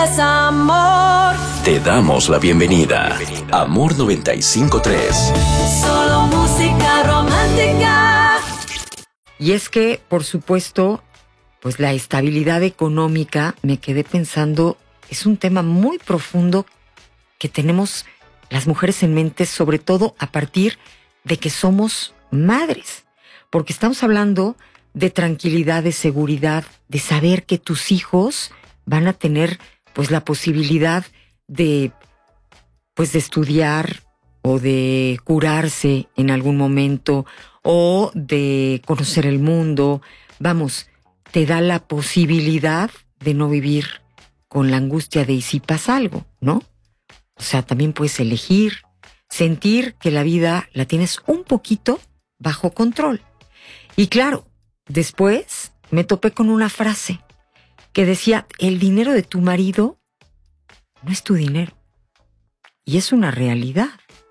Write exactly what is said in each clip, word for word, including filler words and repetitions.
es amor. Te damos la bienvenida. Amor noventa y cinco punto tres. Solo música romántica. Y es que, por supuesto, pues la estabilidad económica, me quedé pensando, es un tema muy profundo que tenemos las mujeres en mente, sobre todo a partir de que somos madres. Porque estamos hablando de tranquilidad, de seguridad, de saber que tus hijos van a tener pues la posibilidad de pues de estudiar o de curarse en algún momento o de conocer el mundo. Vamos, te da la posibilidad de no vivir con la angustia de ¿y si pasa algo?, ¿no? O sea, también puedes elegir, sentir que la vida la tienes un poquito bajo control. Y claro, después me topé con una frase que decía, el dinero de tu marido no es tu dinero. Y es una realidad.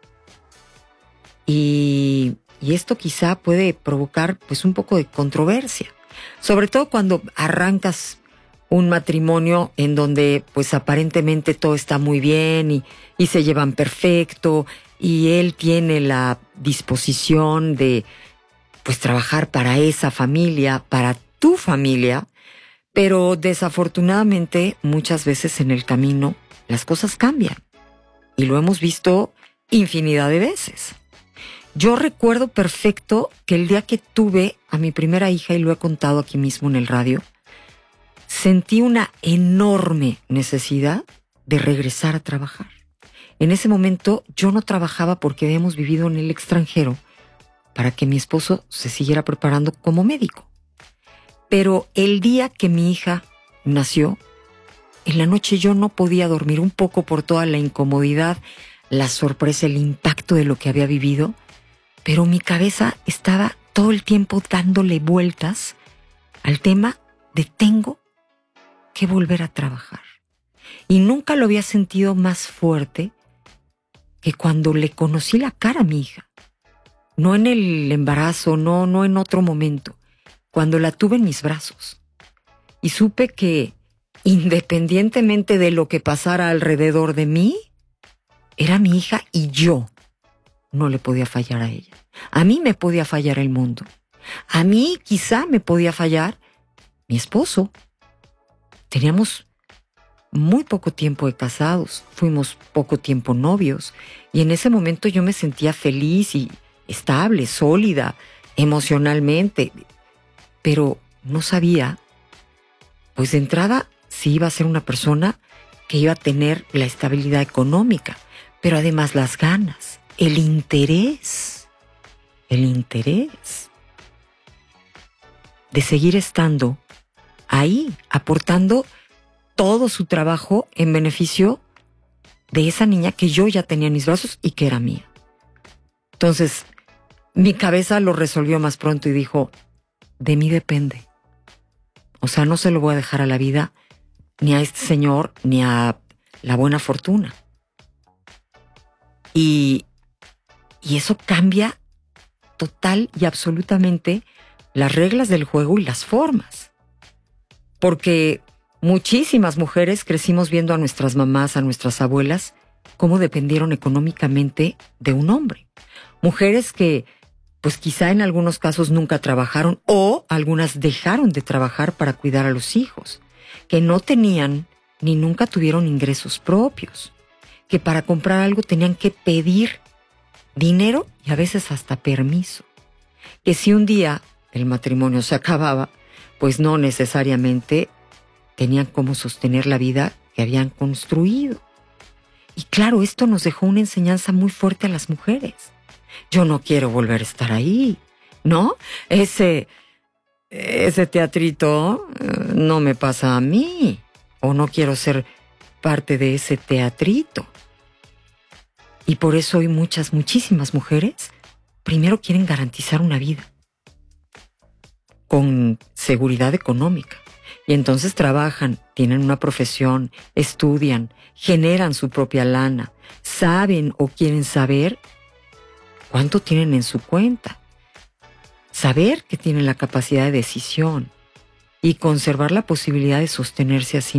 Y, y esto quizá puede provocar pues un poco de controversia. Sobre todo cuando arrancas un matrimonio en donde pues aparentemente todo está muy bien y, y se llevan perfecto y él tiene la disposición de pues trabajar para esa familia, para tu familia, pero desafortunadamente muchas veces en el camino las cosas cambian y lo hemos visto infinidad de veces. Yo recuerdo perfecto que el día que tuve a mi primera hija, y lo he contado aquí mismo en el radio, sentí una enorme necesidad de regresar a trabajar. En ese momento yo no trabajaba porque habíamos vivido en el extranjero para que mi esposo se siguiera preparando como médico. Pero el día que mi hija nació, en la noche yo no podía dormir, un poco por toda la incomodidad, la sorpresa, el impacto de lo que había vivido, pero mi cabeza estaba todo el tiempo dándole vueltas al tema de tengo que volver a trabajar. Y nunca lo había sentido más fuerte que cuando le conocí la cara a mi hija. No en el embarazo, no, no en otro momento. Cuando la tuve en mis brazos. Y supe que, independientemente de lo que pasara alrededor de mí, era mi hija y yo no le podía fallar a ella. A mí me podía fallar el mundo. A mí quizá me podía fallar mi esposo. Teníamos muy poco tiempo de casados, fuimos poco tiempo novios, y en ese momento yo me sentía feliz y estable, sólida, emocionalmente, pero no sabía, pues de entrada, si iba a ser una persona que iba a tener la estabilidad económica, pero además las ganas, el interés, el interés de seguir estando ahí, aportando todo su trabajo en beneficio de esa niña que yo ya tenía en mis brazos y que era mía. Entonces, mi cabeza lo resolvió más pronto y dijo, de mí depende. O sea, no se lo voy a dejar a la vida, ni a este señor, ni a la buena fortuna. Y, y eso cambia total y absolutamente las reglas del juego y las formas. Porque muchísimas mujeres crecimos viendo a nuestras mamás, a nuestras abuelas, cómo dependieron económicamente de un hombre. Mujeres que, pues quizá en algunos casos nunca trabajaron o algunas dejaron de trabajar para cuidar a los hijos, que no tenían ni nunca tuvieron ingresos propios, que para comprar algo tenían que pedir dinero y a veces hasta permiso, que si un día el matrimonio se acababa, pues no necesariamente tenían cómo sostener la vida que habían construido. Y claro, esto nos dejó una enseñanza muy fuerte a las mujeres. Yo no quiero volver a estar ahí, ¿no? Ese, ese teatrito eh, no me pasa a mí, o no quiero ser parte de ese teatrito. Y por eso hoy muchas, muchísimas mujeres primero quieren garantizar una vida con seguridad económica. Y entonces trabajan, tienen una profesión, estudian, generan su propia lana, saben o quieren saber cuánto tienen en su cuenta, saber que tienen la capacidad de decisión y conservar la posibilidad de sostenerse a sí